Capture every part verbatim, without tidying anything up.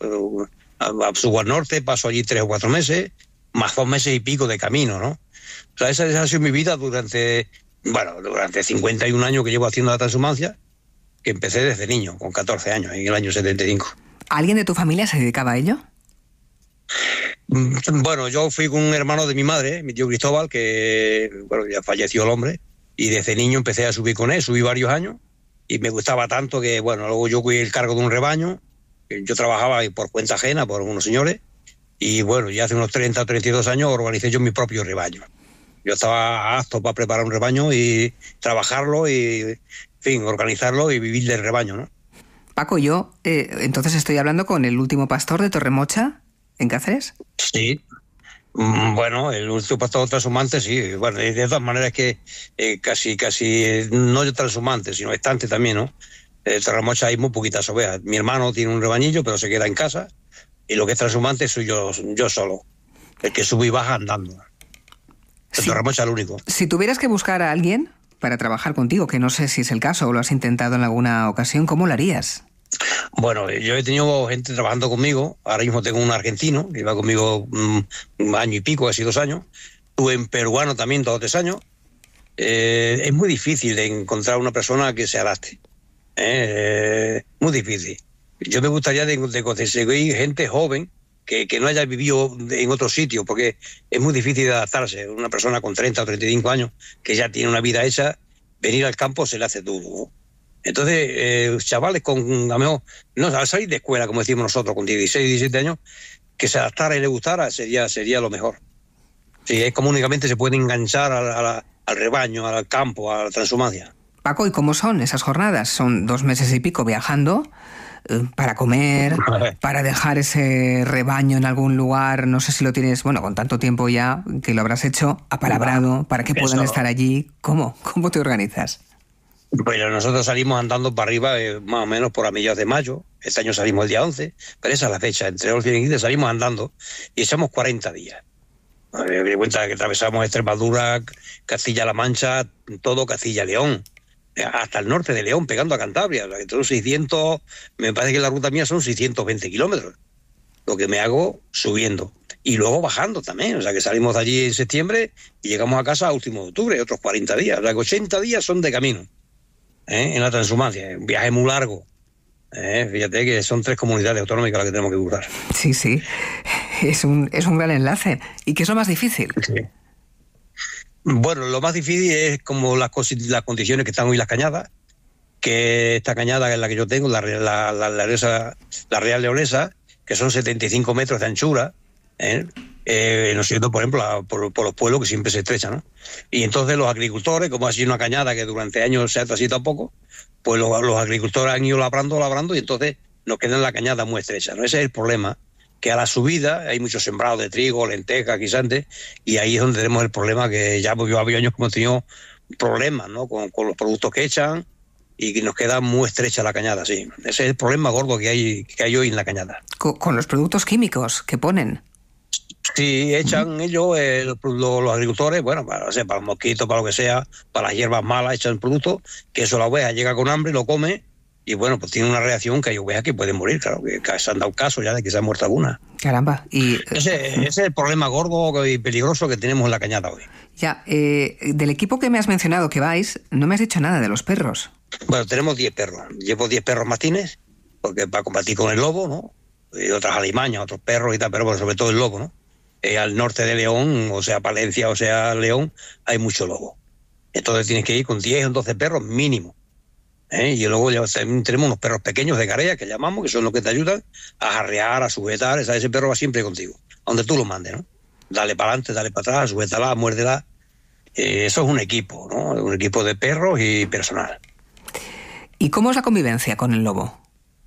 A, a, subo al norte, paso allí tres o cuatro meses, más dos meses y pico de camino, ¿no? O sea, esa, esa ha sido mi vida durante, bueno, durante cincuenta y un años que llevo haciendo la transhumancia, que empecé desde niño, con catorce años, en el año setenta y cinco. ¿Alguien de tu familia se dedicaba a ello? Bueno, yo fui con un hermano de mi madre, mi tío Cristóbal, que, bueno, ya falleció el hombre, y desde niño empecé a subir con él, subí varios años, y me gustaba tanto que, bueno, luego yo cogí el cargo de un rebaño, yo trabajaba por cuenta ajena, por unos señores, y bueno, ya hace unos treinta o treinta y dos años organicé yo mi propio rebaño. Yo estaba apto para preparar un rebaño y trabajarlo y, en fin, organizarlo y vivir del rebaño, ¿no? Paco, yo, eh, entonces estoy hablando con el último pastor de Torremocha, en Cáceres. Sí. Bueno, el último pastor transhumante, sí. Bueno, de todas maneras que eh, casi, casi, eh, no transhumante, sino estante también, ¿no? En Torremocha hay muy poquitas ovejas. Mi hermano tiene un rebañillo, pero se queda en casa. Y lo que es transhumante soy yo, yo solo. El que sube y baja andando. En Torremocha es el único. Si tuvieras que buscar a alguien para trabajar contigo, que no sé si es el caso o lo has intentado en alguna ocasión, ¿cómo lo harías? Bueno, yo he tenido gente trabajando conmigo. Ahora mismo tengo un argentino que lleva conmigo un, un año y pico, casi dos años. Tuve un peruano también, dos o tres años. Eh, es muy difícil de encontrar una persona que se adapte. Eh, muy difícil. Yo me gustaría de, de conseguir gente joven que, que no haya vivido en otro sitio, porque es muy difícil de adaptarse. Una persona con treinta o treinta y cinco años que ya tiene una vida hecha, venir al campo se le hace duro, ¿no? Entonces, eh, chavales con, a lo mejor, no, al salir de escuela, como decimos nosotros, con dieciséis, diecisiete años, que se adaptara y le gustara, sería, sería lo mejor. Sí, es como únicamente se puede enganchar al, al, al rebaño, al campo, a la transhumancia. Paco, ¿y cómo son esas jornadas? Son dos meses y pico viajando eh, para comer, para dejar ese rebaño en algún lugar, no sé si lo tienes, bueno, con tanto tiempo ya que lo habrás hecho, apalabrado, para que puedan Eso. estar allí. ¿Cómo? ¿Cómo te organizas? Bueno, nosotros salimos andando para arriba eh, más o menos por a mediados de mayo. Este año salimos el día once, pero esa es la fecha. Entre once y quince salimos andando y echamos cuarenta días. Me doy cuenta que atravesamos Extremadura, Castilla-La Mancha, todo Castilla-León, hasta el norte de León, pegando a Cantabria. O sea, que son seiscientos, me parece que la ruta mía son seiscientos veinte kilómetros. Lo que me hago subiendo. Y luego bajando también. O sea, que salimos de allí en septiembre y llegamos a casa a último de octubre, otros cuarenta días. O sea, que ochenta días son de camino. ¿Eh? En la transhumancia, un viaje muy largo. ¿Eh? Fíjate que son tres comunidades autonómicas las que tenemos que curar. Sí, sí, es un, es un gran enlace. ¿Y qué es lo más difícil? Sí. Bueno, lo más difícil es como las, las condiciones que están hoy las cañadas, que esta cañada es la que yo tengo, la, la, la, la, leonesa, la Real Leonesa, que son setenta y cinco metros de anchura, ¿eh? Eh, no siendo, por ejemplo, la, por, por los pueblos que siempre se estrechan, ¿no? Y entonces los agricultores, como ha sido una cañada que durante años se ha trasito a poco, pues los, los agricultores han ido labrando, labrando, y entonces nos queda la cañada muy estrecha, ¿no? Ese es el problema, que a la subida hay muchos sembrados de trigo, lentejas, guisantes, y ahí es donde tenemos el problema, que ya pues, yo había años que hemos tenido problemas, ¿no? Con, con los productos que echan, y que nos queda muy estrecha la cañada, sí. Ese es el problema gordo que hay, que hay hoy en la cañada. Con, con los productos químicos que ponen. Sí, echan ellos, eh, los, los agricultores, bueno, para, o sea, para los mosquitos, para lo que sea, para las hierbas malas, echan productos, que eso la oveja llega con hambre, lo come, y bueno, pues tiene una reacción que hay ovejas que pueden morir, claro, que, que se han dado caso ya de que se han muerto algunas. Caramba. Y ese, ese es el problema gordo y peligroso que tenemos en la cañada hoy. Ya, eh, del equipo que me has mencionado que vais, no me has dicho nada de los perros. Bueno, tenemos diez perros. Llevo diez perros mastines, porque para combatir con el lobo, ¿no? Y otras alimañas, otros perros y tal, pero bueno, sobre todo el lobo, ¿no? Eh, al norte de León, o sea, Palencia, o sea, León, hay mucho lobo. Entonces tienes que ir con diez o doce perros mínimo. ¿Eh? Y luego ya tenemos unos perros pequeños de carrera, que llamamos, que son los que te ayudan a arrear, a sujetar. O sea, ese perro va siempre contigo, donde tú lo mandes, ¿no? Dale para adelante, dale para atrás, sujétala, muérdela. Eh, eso es un equipo, ¿no? Un equipo de perros y personal. ¿Y cómo es la convivencia con el lobo?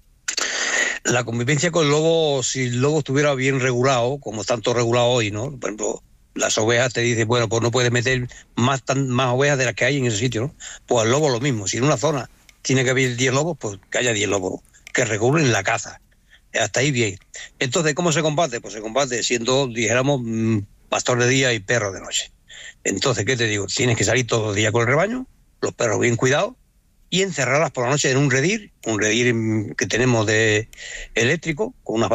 La convivencia con el lobo, si el lobo estuviera bien regulado, como tanto regulado hoy, ¿no? Por ejemplo, las ovejas te dicen, bueno, pues no puedes meter más, tan, más ovejas de las que hay en ese sitio, ¿no? Pues el lobo lo mismo. Si en una zona tiene que haber diez lobos, pues que haya diez lobos, que regulen la caza. Hasta ahí bien. Entonces, ¿cómo se combate? Pues se combate siendo, dijéramos, pastor de día y perro de noche. Entonces, ¿qué te digo? Tienes que salir todos los días con el rebaño, los perros bien cuidados, y encerrarlas por la noche en un redil, un redil que tenemos de eléctrico, con unas